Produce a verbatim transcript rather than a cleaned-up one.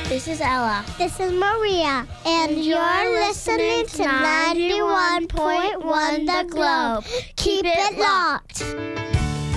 This is Ella. This is Maria. And, And you're, you're listening to listening to ninety-one point one The Globe. Keep it locked.